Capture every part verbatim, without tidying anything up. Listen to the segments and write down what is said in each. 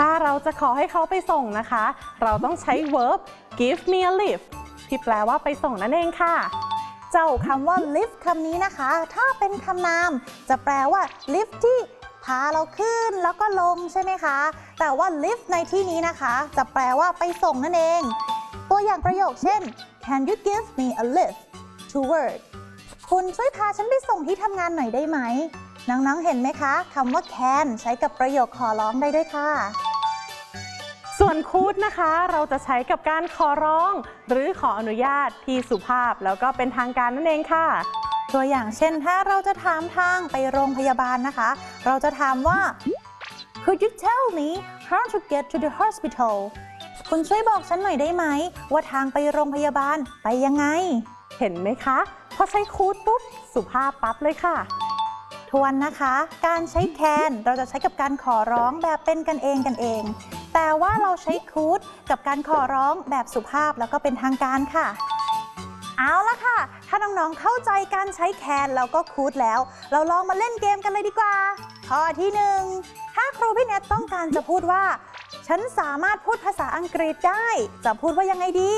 ถ้าเราจะขอให้เขาไปส่งนะคะเราต้องใช้ verb give me a lift ที่แปลว่าไปส่งนั่นเองค่ะเจ้าคำว่า lift คำนี้นะคะถ้าเป็นคำนามจะแปลว่า lift ที่พาเราขึ้นแล้วก็ลงใช่ไหมคะแต่ว่า lift ในที่นี้นะคะจะแปลว่าไปส่งนั่นเองตัวอย่างประโยคเช่น Can you give me a lift to work คุณช่วยพาฉันไปส่งที่ทำงานหน่อยได้ไหมน้องๆเห็นไหมคะคำว่า can ใช้กับประโยคขอร้องได้ด้วยค่ะส่วนคูดนะคะเราจะใช้กับการขอร้องหรือขออนุญาตที่สุภาพแล้วก็เป็นทางการนั่นเองค่ะตัวอย่างเช่นถ้าเราจะถามทางไปโรงพยาบาลนะคะเราจะถามว่า Could you tell me how to get to the hospital คุณช่วยบอกฉันหน่อยได้ไหมว่าทางไปโรงพยาบาลไปยังไงเห็นไหมคะพอใช้คูดปุ๊บสุภาพปั๊บเลยค่ะทวนนะคะการใช้ can เราจะใช้กับการขอร้องแบบเป็นกันเองกันเองแต่ว่าเราใช้ could กับการขอร้องแบบสุภาพแล้วก็เป็นทางการค่ะเอาละค่ะถ้าน้องๆเข้าใจการใช้ can แล้วก็ could แล้วเราลองมาเล่นเกมกันเลยดีกว่าข้อที่หนึ่งถ้าครูพี่เนทต้องการจะพูดว่าฉันสามารถพูดภาษาอังกฤษได้จะพูดว่ายังไงดี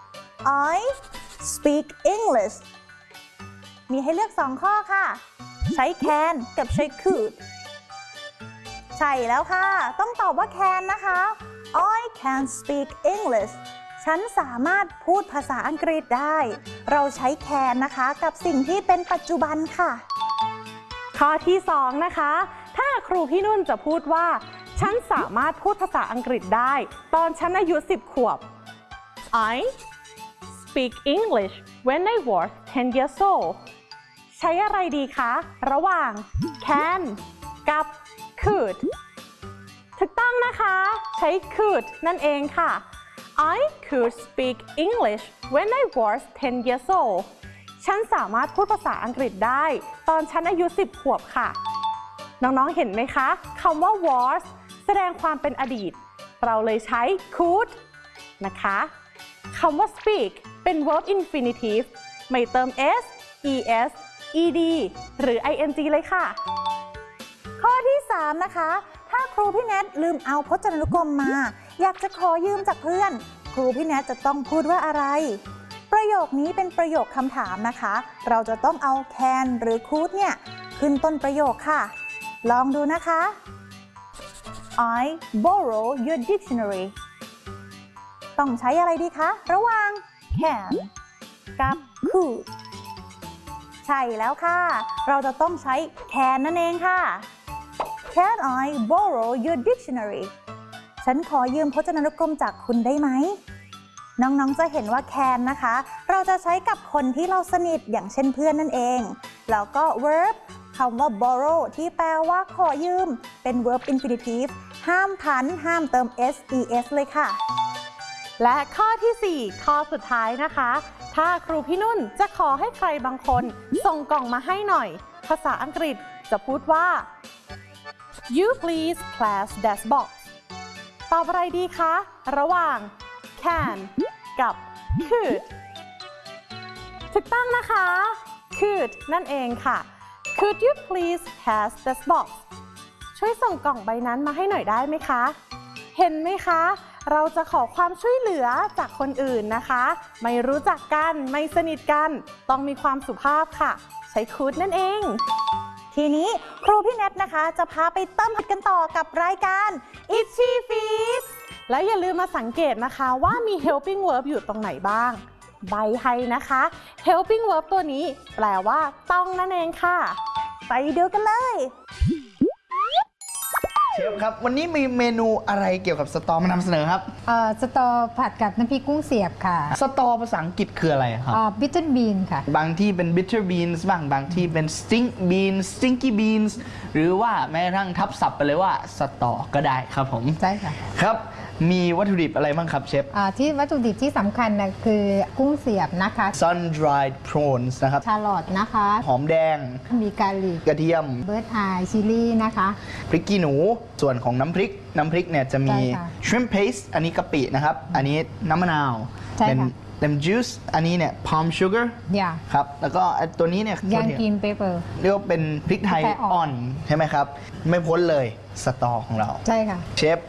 I speak English มีให้เลือกสองข้อค่ะใช้ can กับใช้ could ใช่แล้วค่ะต้องตอบว่า can นะคะ I can speak English ฉันสามารถพูดภาษาอังกฤษได้เราใช้ can นะคะกับสิ่งที่เป็นปัจจุบันค่ะข้อที่สองนะคะถ้าครูพี่นุ่นจะพูดว่าฉันสามารถพูดภาษาอังกฤษได้ตอนฉันอายุสิบขวบ I speak English when I was ten years old ใช้อะไรดีคะระหว่าง can กับ could ถูกต้องนะคะใช้ could นั่นเองค่ะ I could speak English when I was ten years old ฉันสามารถพูดภาษาอังกฤษได้ตอนฉันอายุสิบขวบค่ะน้องๆเห็นไหมคะคำว่า was แสดงความเป็นอดีตเราเลยใช้ could นะคะคำว่า speak เป็น verb infinitive ไม่เติม s es ed หรือ ing เลยค่ะข้อที่สามนะคะถ้าครูพี่แนทลืมเอาพจนานุกรมมาอยากจะขอยืมจากเพื่อนครูพี่แนทจะต้องพูดว่าอะไรประโยคนี้เป็นประโยคคำถามนะคะเราจะต้องเอา can หรือ could เนี่ยขึ้นต้นประโยคค่ะลองดูนะคะ I borrow your dictionary ต้องใช้อะไรดีคะระหว่าง can กับ could ใช่แล้วค่ะเราจะต้องใช้ can นั่นเองค่ะ Can I borrow your dictionary ฉันขอยืมพจนานุกรมจากคุณได้ไหมน้องๆจะเห็นว่า can นะคะเราจะใช้กับคนที่เราสนิทอย่างเช่นเพื่อนนั่นเองแล้วก็ verb คำว่า borrow ที่แปลว่าขอยืมเป็น verb infinitive ห้ามพันห้ามเติม ses เลยค่ะและข้อที่สี่ข้อสุดท้ายนะคะถ้าครูพี่นุ่นจะขอให้ใครบางคนส่งกล่องมาให้หน่อยภาษาอังกฤษจะพูดว่า You please class that box ตอบอะไรดีคะระหว่าง can กับ could ถูกต้องนะคะ could นั่นเองค่ะ Could you please pass that box ช่วยส่งกล่องใบนั้นมาให้หน่อยได้ไหมคะเห็นไหมคะเราจะขอความช่วยเหลือจากคนอื่นนะคะไม่รู้จักกันไม่สนิทกันต้องมีความสุภาพค่ะใช้ could นั่นเองทีนี้ครูพี่แนทนะคะจะพาไปเติมหัดกันต่อกับรายการ Itchy Feet แล้วอย่าลืมมาสังเกตนะคะว่ามี helping verb อยู่ตรงไหนบ้างใบให้นะคะ helping verb ตัวนี้แปลว่าต้องนั่นเองค่ะไปดูกันเลยเชฟครับวันนี้มีเมนูอะไรเกี่ยวกับสตอมานำเสนอครับเอ่อสตอผัดกับน้ำพริกกุ้งเสียบค่ะสตอภาษาอังกฤษคืออะไรครับอ่า bitter bean ค่ะบางที่เป็น bitter beans บ้างบางที่เป็น stink beans stinky beans หรือว่าแม้กระทั่งทับศัพท์ไปเลยว่าสตอก็ได้ครับผมใช่ค่ะครับมีวัตถุดิบอะไรบ้างครับเชฟอ่าที่วัตถุดิบที่สำคัญนะคือกุ้งเสียบนะคะ sun dried prawns นะครับชาลอตนะคะหอมแดงมีกาลิกกระเทียมเบิร์ดไอชิลลี่นะคะพริกขี้หนูส่วนของน้ำพริกน้ำพริกเนี่ยจะมี shrimp paste อันนี้กะปินะครับอันนี้น้ำมะนาวเป็นเลมจูสอันนี้เนี่ย palm sugar ครับแล้วก็ตัวนี้เนี่ยยางกินเปเปอร์เรียกว่าเป็นพริกไทยอ่อนใช่ไหมครับไม่พ้นเลยสตอของเราใช่ค่ะเชฟ